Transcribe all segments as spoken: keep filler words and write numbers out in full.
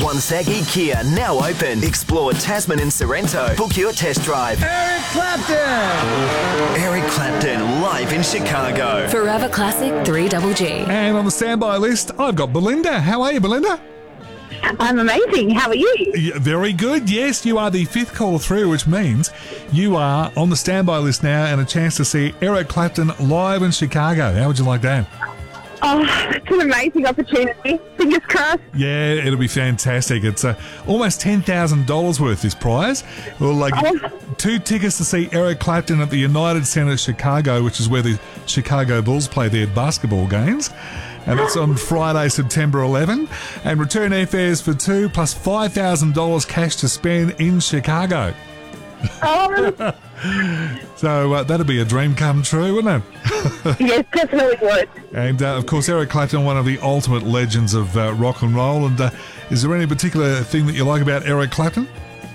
Wonthaggi Kia now open. Explore Tasman and Sorrento. Book your test drive. Eric Clapton! Eric Clapton live in Chicago. Forever Classic three G G. And on the standby list, I've got Belinda. How are you, Belinda? I'm amazing. How are you? Yeah, very good. Yes, you are the fifth caller through, which means you are on the standby list now and a chance to see Eric Clapton live in Chicago. How would you like that? Oh, it's an amazing opportunity. Fingers crossed. Yeah, it'll be fantastic. It's uh, almost ten thousand dollars worth, this prize. Well, like Oh. two tickets to see Eric Clapton at the United Center Chicago, which is where the Chicago Bulls play their basketball games. And it's on Friday, September eleventh. And return airfares for two plus five thousand dollars cash to spend in Chicago. Oh, So uh, that'd be a dream come true, wouldn't it? yes, definitely would. And, uh, of course, Eric Clapton, one of the ultimate legends of uh, rock and roll. And uh, is there any particular thing that you like about Eric Clapton?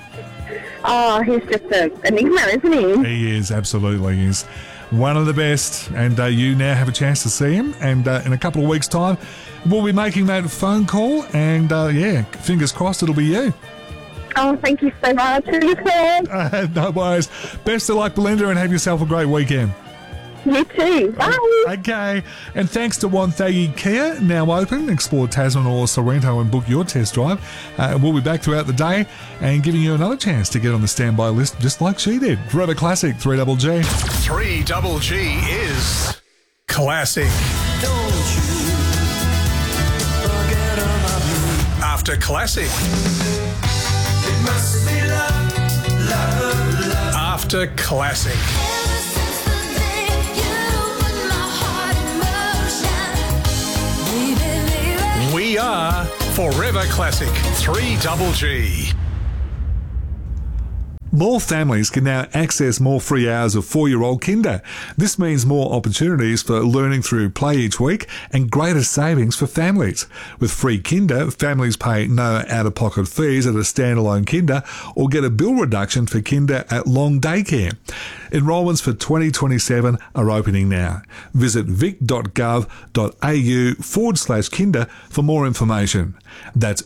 Oh, he's just an enigma, isn't he? He is, absolutely. He's one of the best. And uh, you now have a chance to see him. And uh, in a couple of weeks' time, we'll be making that phone call. And, uh, yeah, fingers crossed it'll be you. Oh, thank you so much for your call. Uh, no worries. Best of luck, Belinda, and have yourself a great weekend. You too. Bye. Okay. And thanks to Wonthaggi Kia, now open. Explore Tasman or Sorrento and book your test drive. Uh, we'll be back throughout the day and giving you another chance to get on the standby list just like she did. Forever Classic three G G. three G G is classic. Don't you forget about me. After classic. It must be love, love, love. After classic. Ever since the day you put my heart in motion, baby, baby. We are Forever Classic three G G. More families can now access more free hours of four-year-old kinder. This means more opportunities for learning through play each week and greater savings for families. With free kinder, families pay no out-of-pocket fees at a standalone kinder or get a bill reduction for kinder at long daycare. Enrolments for twenty twenty-seven are opening now. Visit vic.gov.au forward slash kinder for more information. That's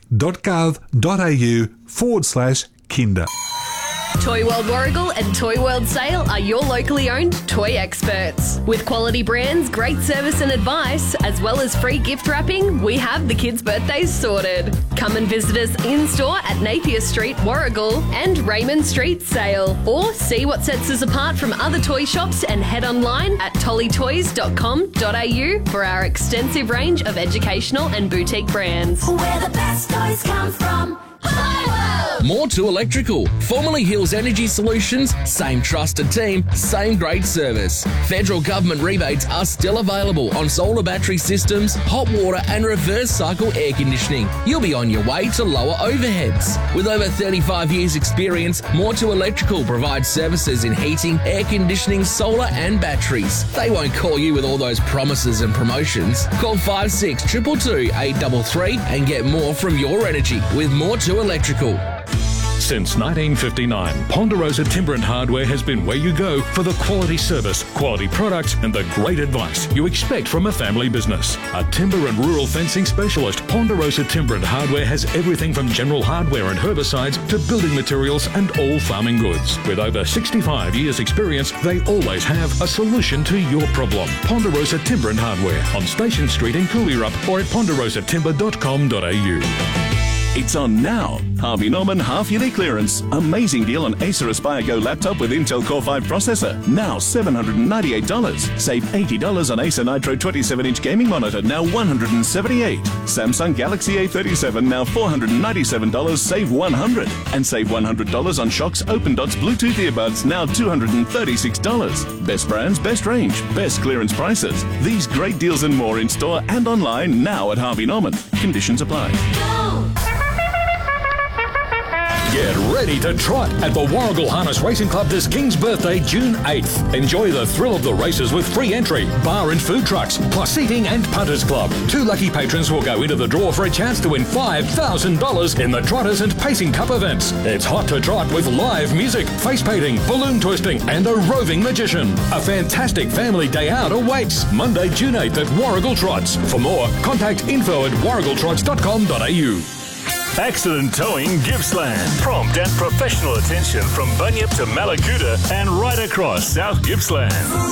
vic.gov.au forward slash kinder. Toy World Warragul and Toy World Sale are your locally owned toy experts. With quality brands, great service and advice, as well as free gift wrapping, we have the kids' birthdays sorted. Come and visit us in-store at Napier Street, Warragul and Raymond Street, Sale. Or see what sets us apart from other toy shops and head online at tolly toys dot com dot a u for our extensive range of educational and boutique brands. Where the best toys come from. Toy World. More to Electrical. Formerly Hills Energy Solutions, same trusted team, same great service. Federal government rebates are still available on solar battery systems, hot water and reverse cycle air conditioning. You'll be on your way to lower overheads. With over thirty-five years experience, More to Electrical provides services in heating, air conditioning, solar and batteries. They won't call you with all those promises and promotions. Call five six two two two, eight three three and get more from your energy with More to Electrical. Since nineteen fifty-nine, Ponderosa Timber and Hardware has been where you go for the quality service, quality products, and the great advice you expect from a family business. A timber and rural fencing specialist, Ponderosa Timber and Hardware has everything from general hardware and herbicides to building materials and all farming goods. With over sixty-five years experience, they always have a solution to your problem. Ponderosa Timber and Hardware on Station Street in Cooleyrup or at ponderosa timber dot com dot a u. It's on now. Harvey Norman half-yearly clearance. Amazing deal on Acer Aspire Go laptop with Intel Core five processor. Now seven hundred ninety-eight dollars. Save eighty dollars on Acer Nitro twenty-seven inch gaming monitor, now one hundred seventy-eight dollars. Samsung Galaxy A thirty-seven, now four hundred ninety-seven dollars. Save one hundred dollars. And save one hundred dollars on Shox Open Dots Bluetooth earbuds, now two hundred thirty-six dollars. Best brands, best range, best clearance prices. These great deals and more in store and online now at Harvey Norman. Conditions apply. Get ready to trot at the Warragul Harness Racing Club this King's Birthday, June eighth. Enjoy the thrill of the races with free entry, bar and food trucks, plus seating and punters club. Two lucky patrons will go into the draw for a chance to win five thousand dollars in the Trotters and Pacing Cup events. It's hot to trot with live music, face painting, balloon twisting, and a roving magician. A fantastic family day out awaits Monday, June eighth at Warragul Trots. For more, contact info at warragul trots dot com dot a u. Accident Towing Gippsland. Prompt and professional attention from Bunyip to Malakuta and right across South Gippsland.